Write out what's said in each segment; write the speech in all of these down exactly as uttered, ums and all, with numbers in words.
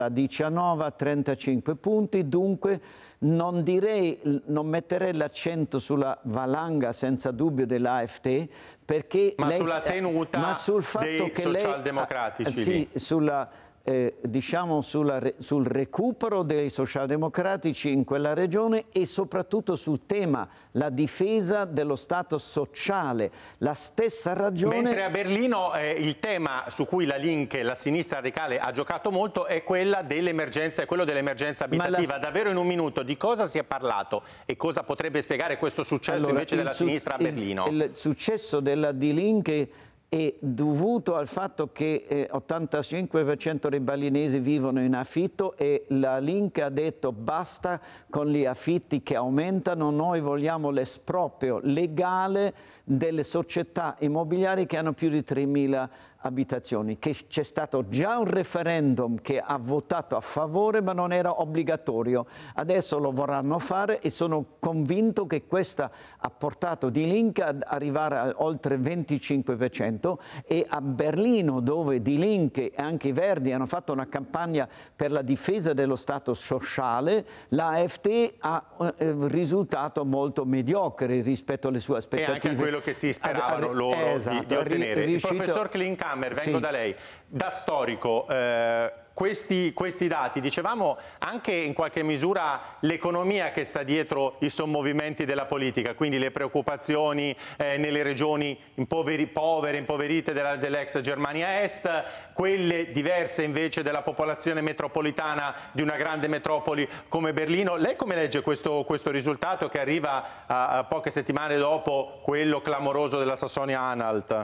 da diciannove a trentacinque punti, dunque non direi, non metterei l'accento sulla valanga senza dubbio dell'AfD, perché ma lei, sulla tenuta ma sul fatto dei che socialdemocratici lei, sì, sulla, eh, diciamo sulla, sul recupero dei socialdemocratici in quella regione e soprattutto sul tema la difesa dello Stato sociale, la stessa ragione. Mentre a Berlino eh, il tema su cui la Link, la sinistra radicale, ha giocato molto è quella dell'emergenza, è quello dell'emergenza abitativa. La... Davvero in un minuto di cosa si è parlato e cosa potrebbe spiegare questo successo allora, invece della sinistra a Berlino? Il, il successo della Die Linke è dovuto al fatto che eh, ottantacinque per cento dei berlinesi vivono in affitto e la Link ha detto basta con gli affitti che aumentano, noi vogliamo l'esproprio legale delle società immobiliari che hanno più di tremila abitazioni, che c'è stato già un referendum che ha votato a favore ma non era obbligatorio, adesso lo vorranno fare e sono convinto che questo ha portato Die Linke ad arrivare a oltre il venticinque per cento e a Berlino, dove Die Linke e anche i Verdi hanno fatto una campagna per la difesa dello Stato sociale, l'AfD ha un risultato molto mediocre rispetto alle sue aspettative. E anche a quello che si speravano a, a, loro esatto, di, di ottenere. Riuscito... Il professor Klinkhammer, vengo sì. da lei. Da storico, eh, questi, questi dati, dicevamo anche in qualche misura l'economia che sta dietro i sommovimenti della politica, quindi le preoccupazioni eh, nelle regioni impoveri, povere, impoverite della, dell'ex Germania Est, quelle diverse invece della popolazione metropolitana di una grande metropoli come Berlino. Lei come legge questo, questo risultato che arriva a, a poche settimane dopo quello clamoroso della Sassonia-Anhalt?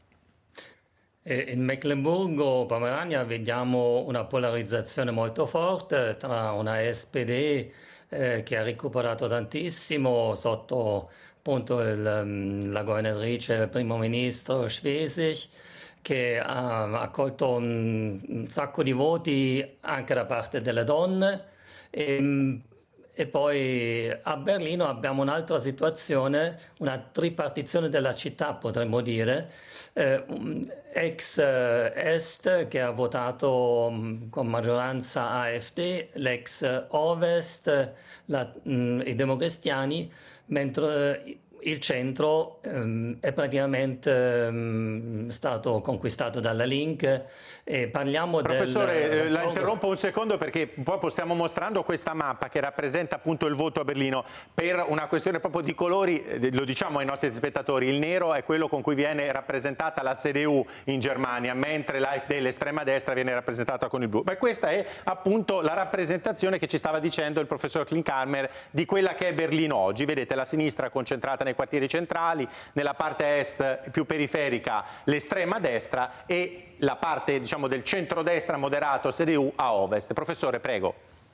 In Mecklenburgo-Pomerania vediamo una polarizzazione molto forte tra una S P D eh, che ha recuperato tantissimo sotto appunto il, la governatrice primo ministro Schwesig, che ha accolto un, un sacco di voti anche da parte delle donne. E, E poi a Berlino abbiamo un'altra situazione, una tripartizione della città potremmo dire, eh, ex Est che ha votato mh, con maggioranza AfD, l'ex Ovest, la, mh, i democristiani, mentre il centro ehm, è praticamente ehm, stato conquistato dalla Link e parliamo Professore, del... eh, la interrompo un secondo perché poi stiamo mostrando questa mappa che rappresenta appunto il voto a Berlino per una questione proprio di colori, eh, lo diciamo ai nostri spettatori, il nero è quello con cui viene rappresentata la C D U in Germania, mentre l'AfD, l'estrema destra, viene rappresentata con il blu. Ma questa è appunto la rappresentazione che ci stava dicendo il professor Klinkhammer di quella che è Berlino oggi. Vedete la sinistra concentrata nei quartieri centrali, nella parte est più periferica l'estrema destra e la parte diciamo del centrodestra moderato C D U a ovest. Professore, prego.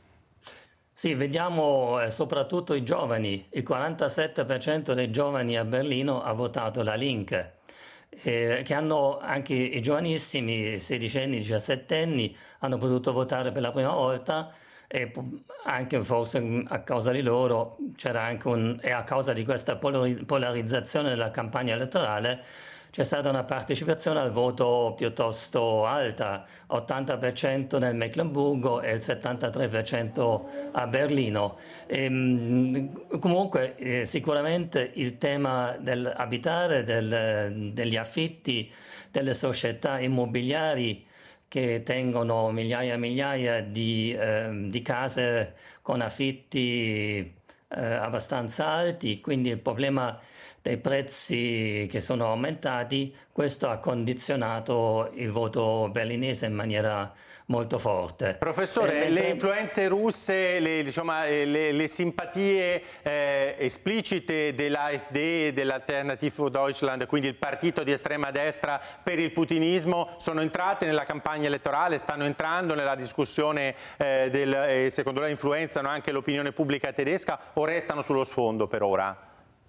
Sì, vediamo eh, soprattutto i giovani, il quarantasette per cento dei giovani a Berlino ha votato la Link, eh, che hanno anche i giovanissimi, sedicenni, diciassettenni, hanno potuto votare per la prima volta. E anche forse a causa di loro c'era anche un, e a causa di questa polarizzazione della campagna elettorale c'è stata una partecipazione al voto piuttosto alta, ottanta per cento nel Mecklenburgo e il settantatré per cento a Berlino. E, comunque eh, sicuramente il tema dell'abitare, del, degli affitti, delle società immobiliari che tengono migliaia e migliaia di, eh, di case con affitti eh, abbastanza alti, quindi il problema dei prezzi che sono aumentati, questo ha condizionato il voto berlinese in maniera molto forte. Professore, mentre... le influenze russe, le, diciamo, le, le simpatie eh, esplicite dell'AfD e dell'Alternative für Deutschland, quindi il partito di estrema destra per il putinismo, sono entrate nella campagna elettorale, stanno entrando nella discussione eh, del, eh, secondo lei influenzano anche l'opinione pubblica tedesca o restano sullo sfondo per ora?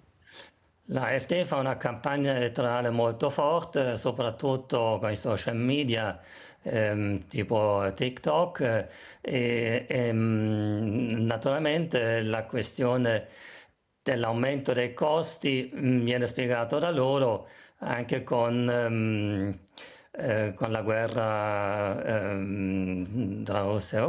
La AfD fa una campagna elettorale molto forte, soprattutto con i social media, ehm, tipo TikTok, eh, e, e naturalmente la questione dell'aumento dei costi mh, viene spiegato da loro anche con, um, eh, con la guerra ehm, tra Russia e